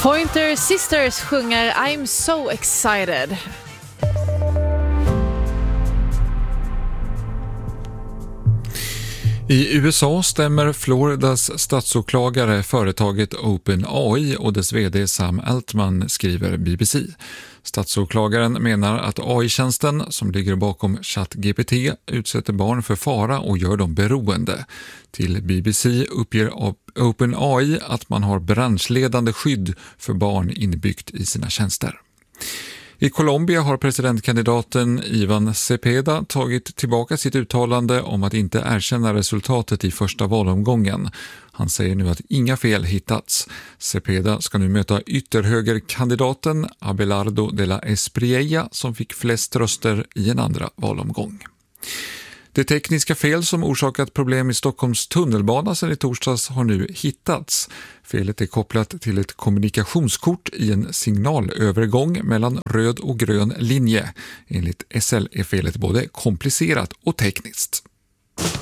Pointer Sisters sjunger I'm so excited. I USA stämmer Floridas statsåklagare företaget OpenAI och dess vd Sam Altman, skriver BBC. Statsåklagaren menar att AI-tjänsten som ligger bakom ChatGPT utsätter barn för fara och gör dem beroende. Till BBC uppger OpenAI att man har branschledande skydd för barn inbyggt i sina tjänster. I Colombia har presidentkandidaten Ivan Cepeda tagit tillbaka sitt uttalande om att inte erkänna resultatet i första valomgången. Han säger nu att inga fel hittats. Cepeda ska nu möta ytterhögerkandidaten Abelardo de la Espriella som fick flest röster i en andra valomgång. Det tekniska fel som orsakat problem i Stockholms tunnelbana sedan i torsdags har nu hittats. Felet är kopplat till ett kommunikationskort i en signalövergång mellan röd och grön linje. Enligt SL är felet både komplicerat och tekniskt.